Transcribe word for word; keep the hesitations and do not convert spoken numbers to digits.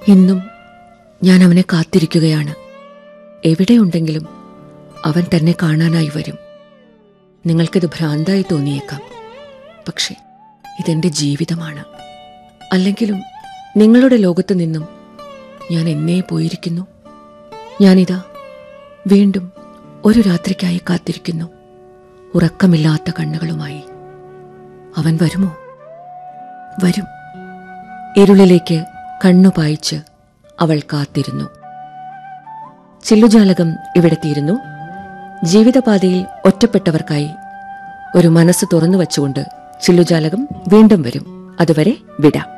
ഇന്നും ഞാൻ അവനെ കാത്തിരിക്കുകയാണ്. എവിടെയുണ്ടെങ്കിലും അവൻ തന്നെ കാണാനായി വരും. നിങ്ങൾക്കിത് ഭ്രാന്തായി തോന്നിയേക്കാം, പക്ഷേ ഇതെന്റെ ജീവിതമാണ്. അല്ലെങ്കിലും നിങ്ങളുടെ ലോകത്തു നിന്നും ഞാൻ എന്നേ പോയിരിക്കുന്നു. ഞാനിതാ വീണ്ടും ഒരു രാത്രിക്കായി കാത്തിരിക്കുന്നു, ഉറക്കമില്ലാത്ത കണ്ണുകളുമായി. അവൻ വരുമോ? വരും. ഇരുളിലേക്ക് കണ്ണുപായിച്ച് അവൾ കാത്തിരുന്നു. ചില്ലുജാലകം ഇവിടെ തീരുന്നു. ജീവിതപാതയിൽ ഒറ്റപ്പെട്ടവർക്കായി ഒരു മനസ്സ് തുറന്നു വച്ചുകൊണ്ട് ചില്ലുജാലകം വീണ്ടും വരും. അതുവരെ വിട.